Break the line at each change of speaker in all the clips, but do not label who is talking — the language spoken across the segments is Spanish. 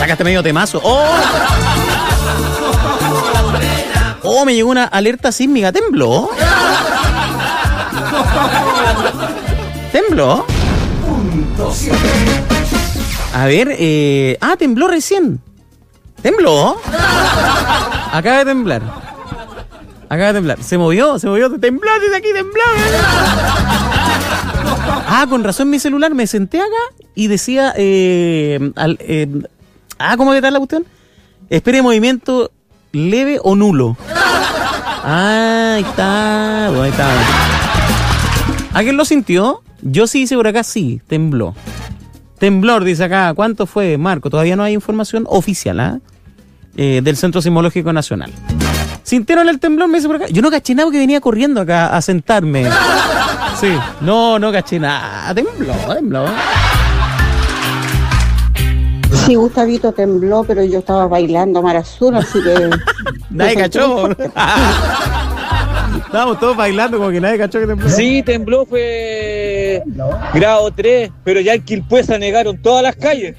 acá está medio temazo. ¡Oh! Me llegó una alerta sísmica. ¿Tembló? ¿Tembló? A ver, tembló recién. ¿Tembló? Acaba de temblar. Se movió, tembló desde aquí, tembló. Con razón mi celular, me senté acá y decía, ¿cómo que tal la cuestión? Espere movimiento leve o nulo. Ahí está. ¿Alguien lo sintió? Yo sí hice por acá, sí, tembló. Temblor, dice acá. ¿Cuánto fue, Marco? Todavía no hay información oficial, del Centro Sismológico Nacional. ¿Sintieron el temblor? Me dice por acá. Yo no caché nada porque venía corriendo acá a sentarme. Sí, no caché nada. Tembló.
Sí, Gustavito tembló, pero yo estaba bailando Mar Azul, así que...
Nadie cachó. Estábamos todos bailando como que nadie cachó que tembló.
Sí, tembló, fue grado 3, pero ya en Quilpué se anegaron todas las calles.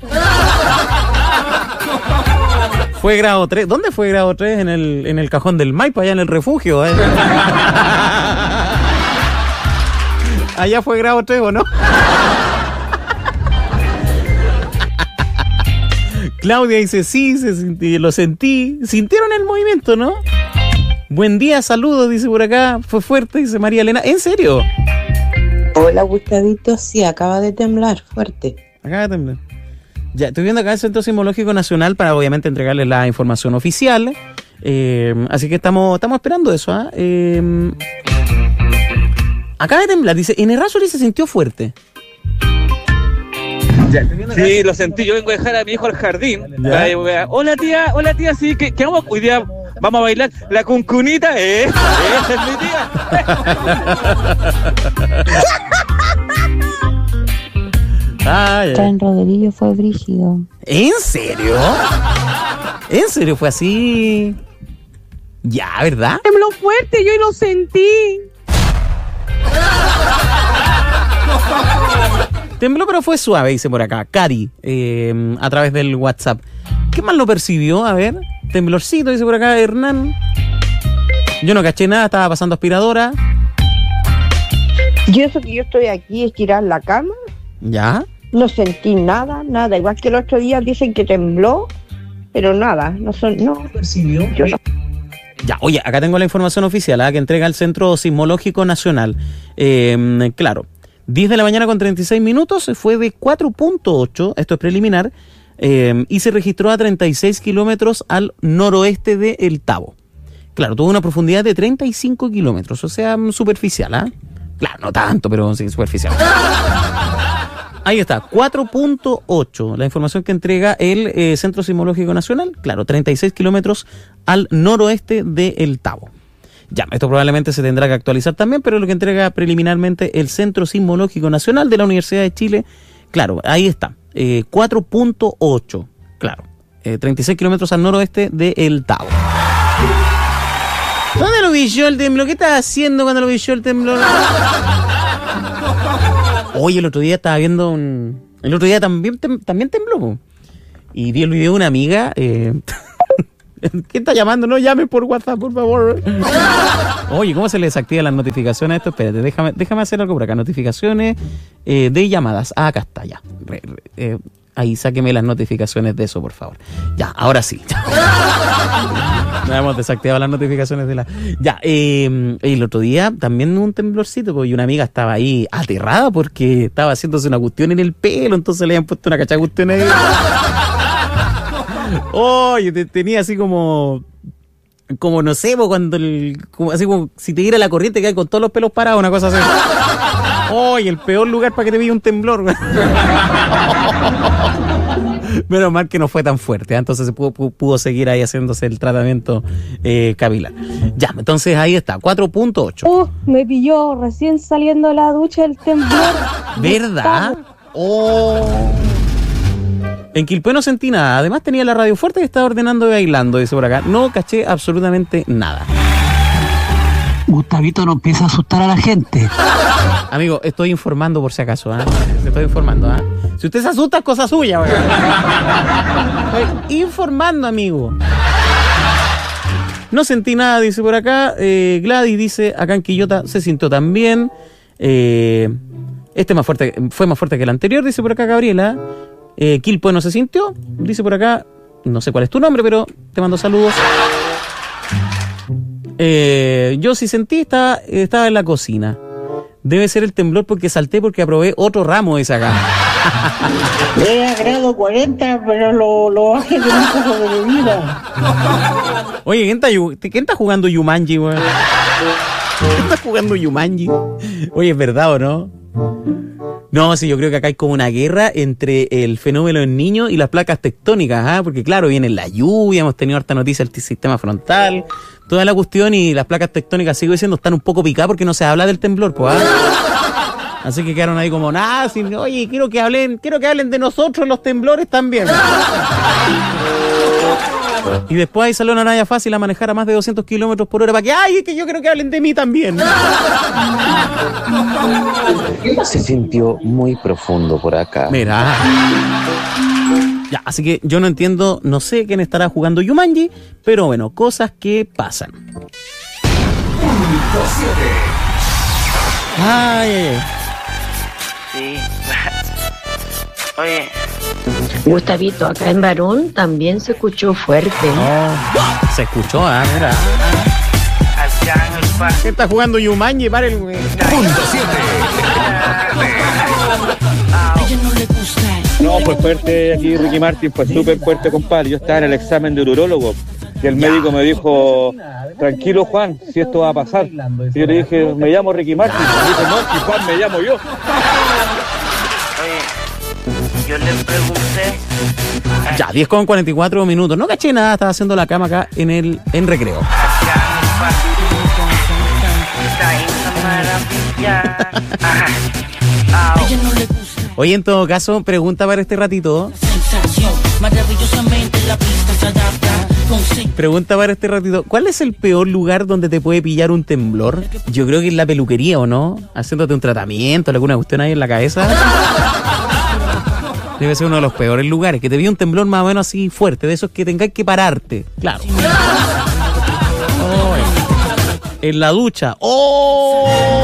Fue grado 3. ¿Dónde fue grado 3? En el cajón del Maipo, allá en el refugio. Allá fue grado 3, ¿o no? Claudia dice, sí, lo sentí. Sintieron el movimiento, ¿no? Buen día, saludos, dice por acá. Fue fuerte, dice María Elena. ¿En serio?
Hola, Gustavito, sí, acaba de temblar fuerte.
Acaba de temblar. Ya, estoy viendo acá el Centro Sismológico Nacional para obviamente entregarles la información oficial. Así que estamos esperando eso. Acaba de temblar, dice, en Errázuriz se sintió fuerte.
Ya, sí, lo sentí. Yo vengo a dejar a mi hijo al jardín. Hola tía, sí, que vamos hoy día. Vamos a bailar la cuncunita, esa es mi tía.
En Rodrigo fue brígido.
¿En serio? ¿En serio fue así? Ya, ¿verdad?
Tembló fuerte, yo lo sentí.
Tembló, pero fue suave, dice por acá. Cari, a través del WhatsApp. ¿Qué más lo percibió? A ver, temblorcito, dice por acá Hernán. Yo no caché nada, estaba pasando aspiradora.
Yo eso que yo estoy aquí estirada en la cama.
¿Ya?
No sentí nada. Igual que el otro día dicen que tembló, pero nada, no percibió. Yo no.
Ya, oye, acá tengo la información oficial que entrega el Centro Sismológico Nacional. Claro, 10 de la mañana con 36 minutos, fue de 4.8, esto es preliminar, y se registró a 36 kilómetros al noroeste de El Tabo. Claro, tuvo una profundidad de 35 kilómetros, o sea, superficial, Claro, no tanto, pero sí, superficial. Ahí está, 4.8, la información que entrega el Centro Sismológico Nacional. Claro, 36 kilómetros al noroeste de El Tabo. Ya, esto probablemente se tendrá que actualizar también, pero lo que entrega preliminarmente el Centro Sismológico Nacional de la Universidad de Chile, claro, ahí está, 4.8, claro, 36 kilómetros al noroeste de El Tabo. ¿Dónde lo vi yo el temblor? ¿Qué estás haciendo cuando lo vi yo el temblor? Oye, el otro día estaba viendo el otro día también tembló. Y vi el video de una amiga. ¿Quién está llamando? No llame por WhatsApp, por favor. Oye, ¿cómo se le desactivan las notificaciones a esto? Espérate, déjame hacer algo por acá. Notificaciones de llamadas. Acá está, ya. Ahí, sáqueme las notificaciones de eso, por favor. Ya, ahora sí. No hemos desactivado las notificaciones de la... Ya, el otro día también un temblorcito, y una amiga estaba ahí aterrada porque estaba haciéndose una cuestión en el pelo, entonces le habían puesto una cachada cuestión ahí. Oye, tenía así como no sé, cuando así como si te diera la corriente que hay con todos los pelos parados, una cosa así. Oye, el peor lugar para que te pille un temblor. Menos mal que no fue tan fuerte, entonces se pudo seguir ahí haciéndose el tratamiento capilar. Ya, entonces ahí está, 4.8.
Me pilló recién saliendo de la ducha el temblor.
¿Verdad? En Quilpué no sentí nada. Además tenía la radio fuerte y estaba ordenando y bailando, dice por acá. No caché absolutamente nada.
Gustavito no empieza a asustar a la gente.
Amigo, estoy informando por si acaso, ¿ah? Te estoy informando, ¿ah? Si usted se asusta, es cosa suya, weón. Estoy informando, amigo. No sentí nada, dice por acá. Gladys dice, acá en Quillota se sintió también. Este más fuerte, fue más fuerte que el anterior, dice por acá Gabriela. Quilpue no se sintió, dice por acá. No sé cuál es tu nombre, pero te mando saludos. Yo sí sentí, estaba en la cocina. Debe ser el temblor porque salté porque aprobé otro ramo, dice acá.
Era grado 40, pero lo bajé con un poco de bebida.
Oye, ¿quién está jugando Yumanji, weón? ¿Quién está jugando Yumanji? Oye, ¿es verdad o no? No, sí, yo creo que acá hay como una guerra entre el fenómeno del niño y las placas tectónicas, ¿ah? Porque claro, viene la lluvia, hemos tenido harta noticia del sistema frontal, toda la cuestión, y las placas tectónicas, sigo diciendo, están un poco picadas porque no se habla del temblor, pues, ¿ah? Así que quedaron ahí como, nada, oye, quiero que hablen de nosotros los temblores también. Y después ahí salió una Naya fácil a manejar a más de 200 kilómetros por hora para que, ay, que yo quiero que hablen de mí también.
Se sintió muy profundo por acá.
Mira. Ya, así que yo no entiendo, no sé quién estará jugando Yumanji, pero bueno, cosas que pasan. Ay.
Sí. Oye.
Gustavito, acá en Barón también se escuchó fuerte.
Oh, se escuchó, mira.
Allá en el parque.
¿Quién está jugando Yumanji? Para el...
Punto 7.
No, pues fuerte aquí Ricky Martin, pues súper fuerte, compadre. Yo estaba en el examen de urólogo y el médico me dijo, tranquilo Juan, si esto va a pasar. Y yo le dije, me llamo Ricky Martin. Y me dijo, no, si Juan me llamo yo.
Oye, yo le pregunté.
Ya, 10:44 minutos. No caché nada, estaba haciendo la cama acá en recreo. Oye, en todo caso, pregunta para este ratito. Pregunta para este ratito. ¿Cuál es el peor lugar donde te puede pillar un temblor? Yo creo que es la peluquería, ¿o no? Haciéndote un tratamiento, alguna cuestión ahí en la cabeza. Debe ser uno de los peores lugares. Que te pille un temblor más o menos así fuerte. De esos que tengáis que pararte. Claro. Oh, en la ducha. ¡Oh!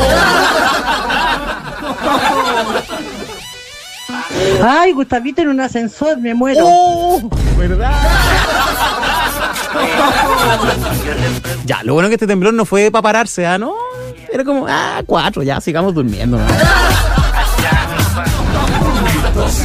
Ay, Gustavito en un ascensor, me muero.
¡Oh! ¿Verdad? Ya, lo bueno es que este temblor no fue para pararse, ¿ah? ¿No? Era como, 4, ya, sigamos durmiendo, ¿no?